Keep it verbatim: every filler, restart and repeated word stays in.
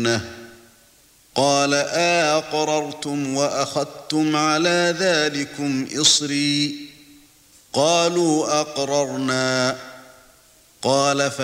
لَتَسْأَلُنَّ قَالَ أَأَقْرَرْتُمْ وَأَخَذْتُمْ عَلَى ذَلِكُمْ إِصْرِي قَالُوا أَقْرَرْنَا قَالَ